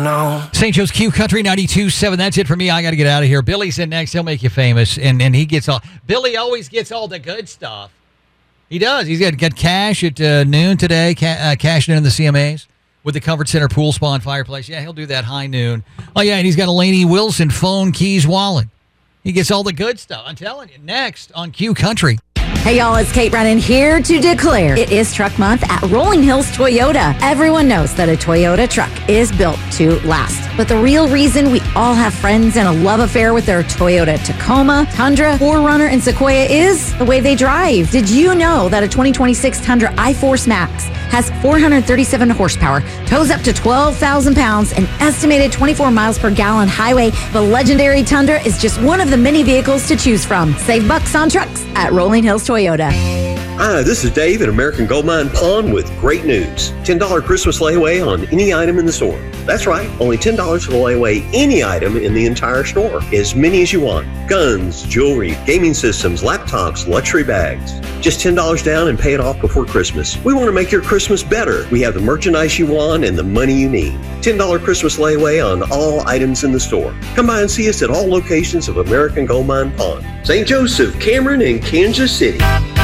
know. St. Joe's Q Country 92.7. That's it for me. I got to get out of here. Billy's in next. He'll make you famous. And he gets all. Billy always gets all the good stuff. He does. He's got cash at noon today. Cash noon in the CMAs with the Comfort Center pool spa and fireplace. Yeah, he'll do that high noon. Oh, yeah, and he's got a Lainey Wilson phone, keys, wallet. He gets all the good stuff. I'm telling you. Next on Q Country. Hey y'all, it's Kate Brennan here to declare it is Truck Month at Rolling Hills Toyota. Everyone knows that a Toyota truck is built to last. But the real reason we all have friends and a love affair with their Toyota Tacoma, Tundra, 4Runner, and Sequoia is the way they drive. Did you know that a 2026 Tundra iForce Max has 437 horsepower, tows up to 12,000 pounds, and estimated 24 miles per gallon highway? The legendary Tundra is just one of the many vehicles to choose from. Save bucks on trucks at Rolling Hills Toyota. Hi, this is Dave at American Gold Mine Pawn with great news. $10 Christmas layaway on any item in the store. That's right, only $10 to lay away any item in the entire store. As many as you want. Guns, jewelry, gaming systems, laptops, luxury bags. Just $10 down and pay it off before Christmas. We want to make your Christmas better. We have the merchandise you want and the money you need. $10 Christmas layaway on all items in the store. Come by and see us at all locations of American Gold Mine Pawn. St. Joseph, Cameron, and Kansas City.